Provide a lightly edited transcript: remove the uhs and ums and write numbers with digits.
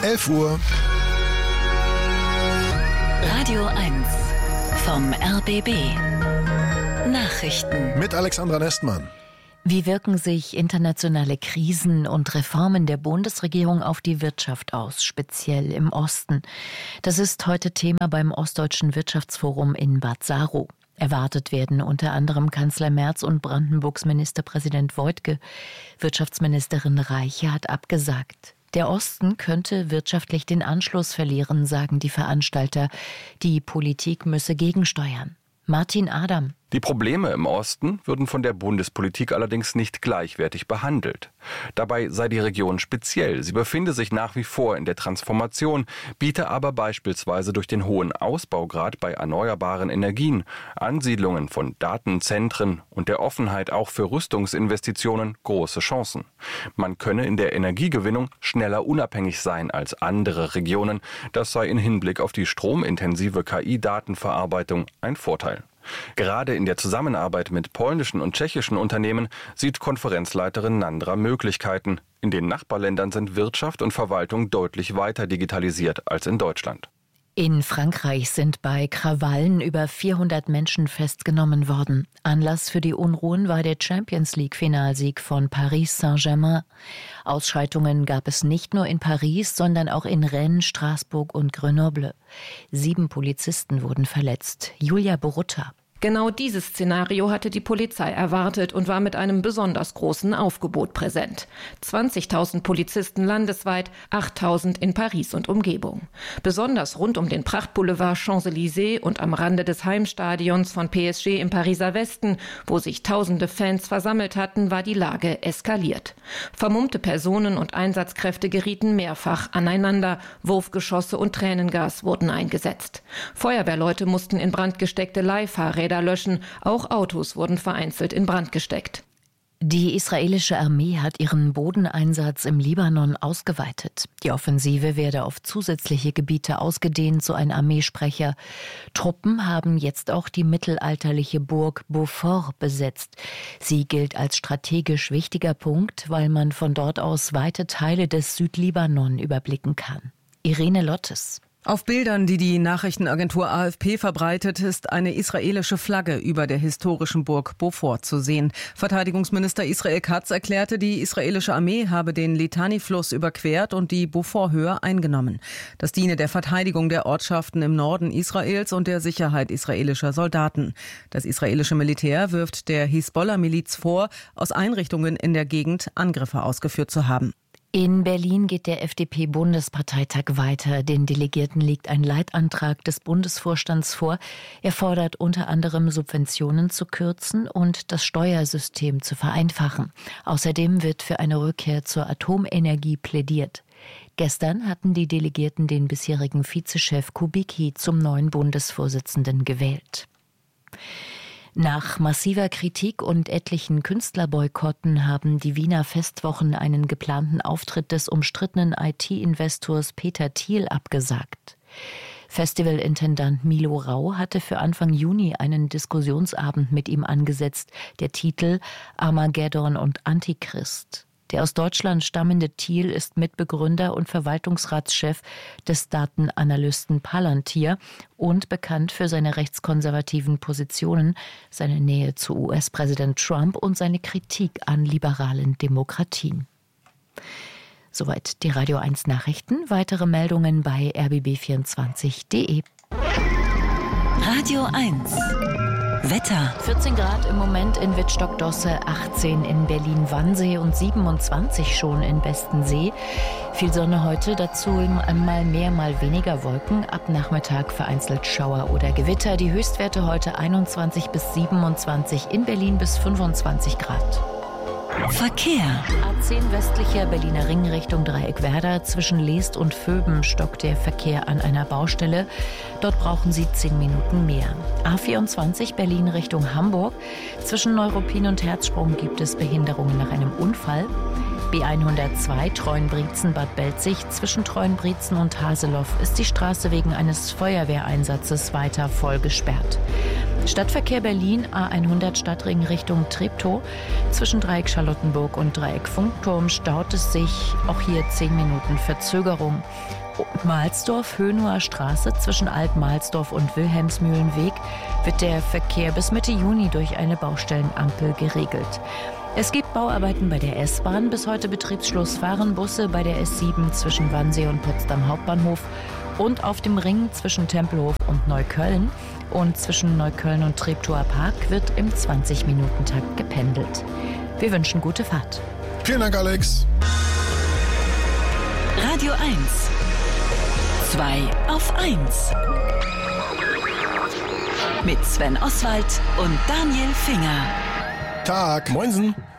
11 Uhr. Radio 1 vom RBB. Nachrichten. Mit Alexandra Nestmann. Wie wirken sich internationale Krisen und Reformen der Bundesregierung auf die Wirtschaft aus, speziell im Osten? Das ist heute Thema beim Ostdeutschen Wirtschaftsforum in Bad Saro. Erwartet werden unter anderem Kanzler Merz und Brandenburgs Ministerpräsident Woidke. Wirtschaftsministerin Reiche hat abgesagt. Der Osten könnte wirtschaftlich den Anschluss verlieren, sagen die Veranstalter. Die Politik müsse gegensteuern. Martin Adam. Die Probleme im Osten würden von der Bundespolitik allerdings nicht gleichwertig behandelt. Dabei sei die Region speziell. Sie befinde sich nach wie vor in der Transformation, biete aber beispielsweise durch den hohen Ausbaugrad bei erneuerbaren Energien, Ansiedlungen von Datenzentren und der Offenheit auch für Rüstungsinvestitionen große Chancen. Man könne in der Energiegewinnung schneller unabhängig sein als andere Regionen. Das sei in Hinblick auf die stromintensive KI-Datenverarbeitung ein Vorteil. Gerade in der Zusammenarbeit mit polnischen und tschechischen Unternehmen sieht Konferenzleiterin Nandra Möglichkeiten. In den Nachbarländern sind Wirtschaft und Verwaltung deutlich weiter digitalisiert als in Deutschland. In Frankreich sind bei Krawallen über 400 Menschen festgenommen worden. Anlass für die Unruhen war der Champions-League-Finalsieg von Paris Saint-Germain. Ausschreitungen gab es nicht nur in Paris, sondern auch in Rennes, Straßburg und Grenoble. 7 Polizisten wurden verletzt. Julia Borutta. Genau dieses Szenario hatte die Polizei erwartet und war mit einem besonders großen Aufgebot präsent. 20.000 Polizisten landesweit, 8.000 in Paris und Umgebung. Besonders rund um den Prachtboulevard Champs-Élysées und am Rande des Heimstadions von PSG im Pariser Westen, wo sich tausende Fans versammelt hatten, war die Lage eskaliert. Vermummte Personen und Einsatzkräfte gerieten mehrfach aneinander. Wurfgeschosse und Tränengas wurden eingesetzt. Feuerwehrleute mussten in Brand gesteckte Leihfahrräder löschen. Auch Autos wurden vereinzelt in Brand gesteckt. Die israelische Armee hat ihren Bodeneinsatz im Libanon ausgeweitet. Die Offensive werde auf zusätzliche Gebiete ausgedehnt, so ein Armeesprecher. Truppen haben jetzt auch die mittelalterliche Burg Beaufort besetzt. Sie gilt als strategisch wichtiger Punkt, weil man von dort aus weite Teile des Südlibanon überblicken kann. Irene Lottes. Auf Bildern, die die Nachrichtenagentur AFP verbreitet, ist eine israelische Flagge über der historischen Burg Beaufort zu sehen. Verteidigungsminister Israel Katz erklärte, die israelische Armee habe den Litani-Fluss überquert und die Beaufort-Höhe eingenommen. Das diene der Verteidigung der Ortschaften im Norden Israels und der Sicherheit israelischer Soldaten. Das israelische Militär wirft der Hisbollah-Miliz vor, aus Einrichtungen in der Gegend Angriffe ausgeführt zu haben. In Berlin geht der FDP-Bundesparteitag weiter. Den Delegierten liegt ein Leitantrag des Bundesvorstands vor. Er fordert unter anderem, Subventionen zu kürzen und das Steuersystem zu vereinfachen. Außerdem wird für eine Rückkehr zur Atomenergie plädiert. Gestern hatten die Delegierten den bisherigen Vizechef Kubicki zum neuen Bundesvorsitzenden gewählt. Nach massiver Kritik und etlichen Künstlerboykotten haben die Wiener Festwochen einen geplanten Auftritt des umstrittenen IT-Investors Peter Thiel abgesagt. Festivalintendant Milo Rau hatte für Anfang Juni einen Diskussionsabend mit ihm angesetzt. Der Titel Armageddon und Antichrist. Der aus Deutschland stammende Thiel ist Mitbegründer und Verwaltungsratschef des Datenanalysten Palantir und bekannt für seine rechtskonservativen Positionen, seine Nähe zu US-Präsident Trump und seine Kritik an liberalen Demokratien. Soweit die Radio 1 Nachrichten. Weitere Meldungen bei rbb24.de. Radio 1 Wetter. 14 Grad im Moment in Wittstock-Dosse, 18 in Berlin-Wannsee und 27 schon in Bestensee. Viel Sonne heute, dazu mal mehr, mal weniger Wolken. Ab Nachmittag vereinzelt Schauer oder Gewitter. Die Höchstwerte heute 21 bis 27, in Berlin bis 25 Grad. Verkehr. A10 westlicher Berliner Ring Richtung Dreieckwerder. Zwischen Leest und Vöben stockt der Verkehr an einer Baustelle. Dort brauchen Sie 10 Minuten mehr. A24 Berlin Richtung Hamburg. Zwischen Neuruppin und Herzsprung gibt es Behinderungen nach einem Unfall. B102 Treuenbrietzen-Bad Belzig. Zwischen Treuenbrietzen und Haseloff ist die Straße wegen eines Feuerwehreinsatzes weiter voll gesperrt. Stadtverkehr Berlin, A100 Stadtring Richtung Treptow. Zwischen Dreieck Charlottenburg und Dreieck Funkturm staut es sich. Auch hier 10 Minuten Verzögerung. Mahlsdorf, Hönower Straße zwischen Alt-Mahlsdorf und Wilhelmsmühlenweg wird der Verkehr bis Mitte Juni durch eine Baustellenampel geregelt. Es gibt Bauarbeiten bei der S-Bahn. Bis heute Betriebsschluss fahren Busse bei der S7 zwischen Wannsee und Potsdam Hauptbahnhof und auf dem Ring zwischen Tempelhof und Neukölln. Und zwischen Neukölln und Treptower Park wird im 20-Minuten-Takt gependelt. Wir wünschen gute Fahrt. Vielen Dank, Alex. Radio 1. 2 auf 1. Mit Sven Oswald und Daniel Finger. Tag. Moinsen.